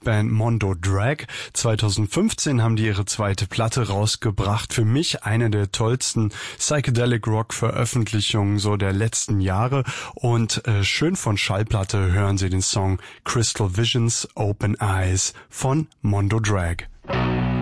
Rockband Mondo Drag. 2015 haben die ihre zweite Platte rausgebracht. Für mich eine der tollsten Psychedelic Rock Veröffentlichungen so der letzten Jahre. Und schön von Schallplatte hören Sie den Song Crystal Visions Open Eyes von Mondo Drag.